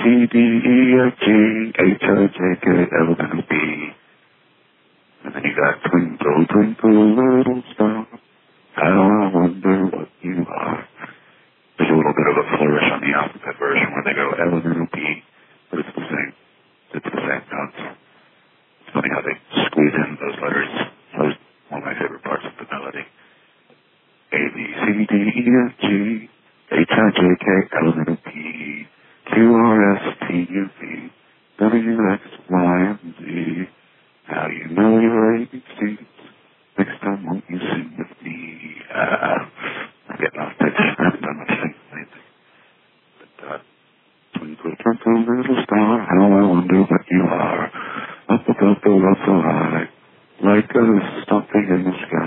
C, D, E, F, G, H, I, J, K, L, M, P. And then you got twinkle, twinkle, little star, how I wonder what you are. There's a little bit of a flourish on the alphabet version where they go L and P, but it's the same. It's the same notes. It's funny how they squeeze in those letters. That was one of my favorite parts of the melody. A, B, C, D, E, F, G, H, I, J, K, L, M, P, Q, R, S, T, U, V, W, X, Y, and Z. Now you know your ABCs. Next time won't you sing with me? I'm getting off pitch. I haven't done much singing lately. But, twinkle, twinkle, little star, how I wonder what you are. Up above the world so high, like a something in the sky.